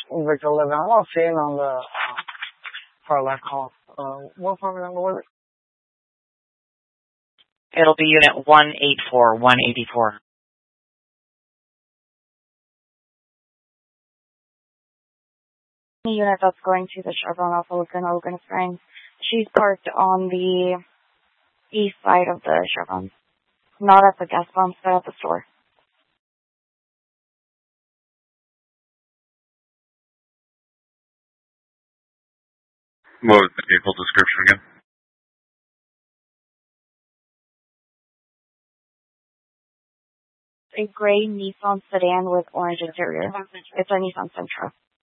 Victor 11. I'm not seeing on the far left call. What apartment number was it? It'll be unit 184, 184. The unit that's going to the Chevron off of Laguna Springs. She's parked on the east side of the Chevron. Not at the gas pumps, but at the store. What was the vehicle description again? A gray Nissan sedan with orange interior. It's a Nissan Sentra.